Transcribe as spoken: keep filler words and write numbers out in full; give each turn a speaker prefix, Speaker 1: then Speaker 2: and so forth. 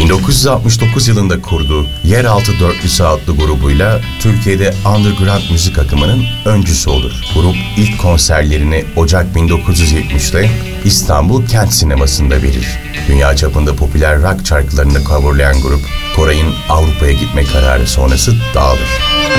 Speaker 1: bin dokuz yüz altmış dokuz yılında kurduğu Yeraltı Dörtlüsü adlı grubuyla Türkiye'de underground müzik akımının öncüsü olur. Grup ilk konserlerini Ocak bin dokuz yüz yetmişte İstanbul Kent Sineması'nda verir. Dünya çapında popüler rock şarkılarını coverlayan grup, Koray'ın Avrupa'ya gitme kararı sonrası dağılır.